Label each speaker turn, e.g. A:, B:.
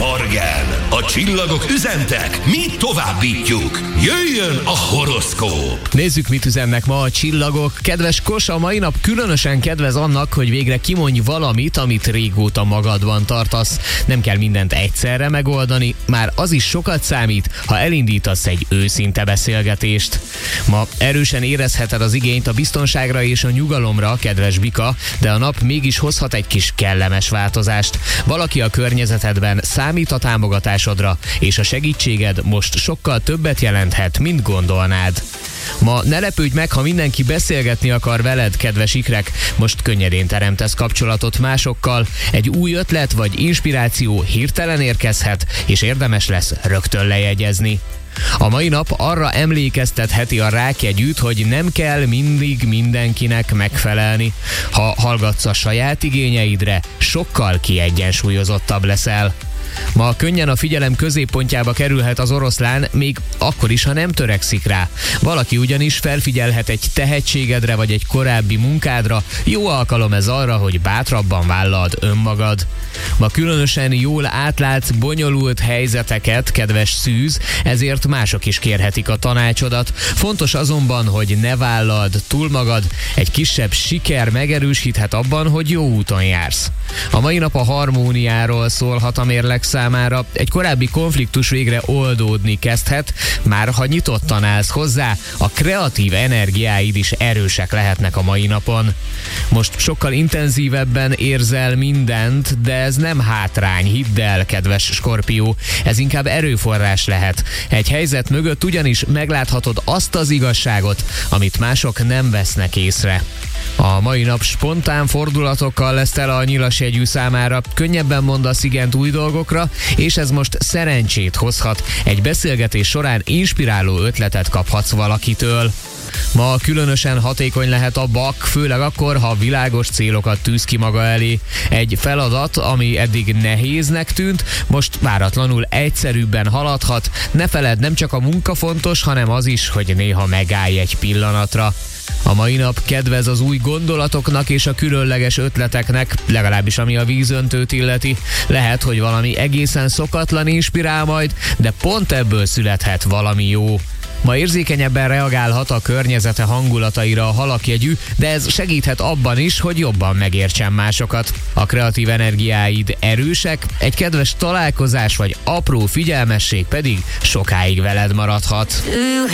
A: Morgen. A csillagok üzentek, mi továbbítjuk. Jöjjön a horoszkóp.
B: Nézzük, mit üzennek ma a csillagok. Kedves Kos, a mai nap különösen kedvez annak, hogy végre kimondj valamit, amit régóta magadban tartasz. Nem kell mindent egyszerre megoldani, már az is sokat számít, ha elindítasz egy őszinte beszélgetést. Ma erősen érezheted az igényt a biztonságra és a nyugalomra, kedves Bika, de a nap mégis hozhat egy kis kellemes változást. Valaki a környezetedben számít a támogatásodra, és a segítséged most sokkal többet jelenthet, mint gondolnád. Ma ne lepődj meg, ha mindenki beszélgetni akar veled, kedves ikrek. Most könnyedén teremtesz kapcsolatot másokkal. Egy új ötlet vagy inspiráció hirtelen érkezhet, és érdemes lesz rögtön lejegyezni. A mai nap arra emlékeztetheti a rákjegyűt, hogy nem kell mindig mindenkinek megfelelni. Ha hallgatsz a saját igényeidre, sokkal kiegyensúlyozottabb leszel. Ma könnyen a figyelem középpontjába kerülhet az oroszlán, még akkor is, ha nem törekszik rá. Valaki ugyanis felfigyelhet egy tehetségedre vagy egy korábbi munkádra, jó alkalom ez arra, hogy bátrabban vállald önmagad. Ma különösen jól átlátsz bonyolult helyzeteket, kedves szűz, ezért mások is kérhetik a tanácsodat. Fontos azonban, hogy ne vállald túl magad, egy kisebb siker megerősíthet abban, hogy jó úton jársz. A mai nap a harmóniáról szólhat a mérleg számára. Egy korábbi konfliktus végre oldódni kezdhet, már ha nyitottan állsz hozzá, a kreatív energiáid is erősek lehetnek a mai napon. Most sokkal intenzívebben érzel mindent, de ez nem hátrány, hidd el, kedves Skorpió, ez inkább erőforrás lehet. Egy helyzet mögött ugyanis megláthatod azt az igazságot, amit mások nem vesznek észre. A mai nap spontán fordulatokkal lesz tele a nyilasjegyű számára, könnyebben mondasz igent új dolgokra, és ez most szerencsét hozhat. Egy beszélgetés során inspiráló ötletet kaphatsz valakitől. Ma különösen hatékony lehet a bak, főleg akkor, ha világos célokat tűz ki maga elé. Egy feladat, ami eddig nehéznek tűnt, most váratlanul egyszerűbben haladhat. Ne feledd, nem csak a munka fontos, hanem az is, hogy néha megállj egy pillanatra. A mai nap kedvez az új gondolatoknak és a különleges ötleteknek, legalábbis ami a vízöntőt illeti. Lehet, hogy valami egészen szokatlan inspirál majd, de pont ebből születhet valami jó. Ma érzékenyebben reagálhat a környezete hangulataira a halakjegyű, de ez segíthet abban is, hogy jobban megértsen másokat. A kreatív energiáid erősek, egy kedves találkozás vagy apró figyelmesség pedig sokáig veled maradhat.